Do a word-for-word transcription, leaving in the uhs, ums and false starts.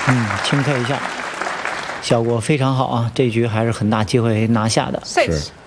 嗯，轻 K 一下，效果非常好啊！这局还是很大机会拿下的。 是。